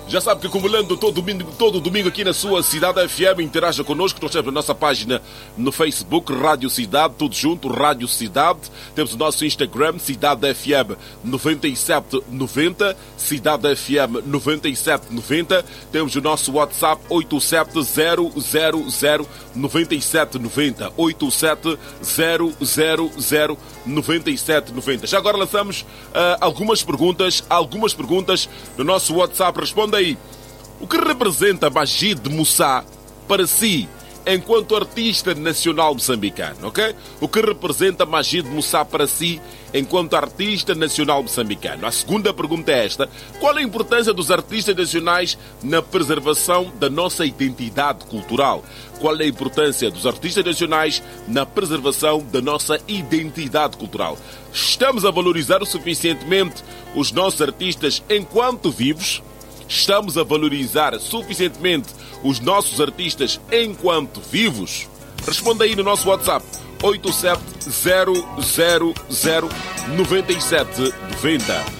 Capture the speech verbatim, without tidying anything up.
Já sabe que acumulando todo domingo, todo domingo aqui na sua Cidade F M, interaja connosco. Nós temos a nossa página no Facebook, Rádio Cidade, tudo junto, Rádio Cidade. Temos o nosso Instagram, Cidade F M noventa e sete noventa, Cidade F M noventa e sete noventa. Temos o nosso WhatsApp oito sete zero zero zero nove sete nove zero, oito sete zero zero zero nove sete nove zero. Já agora lançamos uh, algumas perguntas, algumas perguntas no nosso WhatsApp. Responda aí. O que representa Magid Moussa para si enquanto artista nacional moçambicano, ok? O que representa Magid Moussa para si enquanto artista nacional moçambicano? A segunda pergunta é esta. Qual a importância dos artistas nacionais na preservação da nossa identidade cultural? Qual é a importância dos artistas nacionais na preservação da nossa identidade cultural? Estamos a valorizar o suficientemente os nossos artistas enquanto vivos? Estamos a valorizar suficientemente os nossos artistas enquanto vivos? Responda aí no nosso WhatsApp oito sete zero zero zero nove sete nove zero.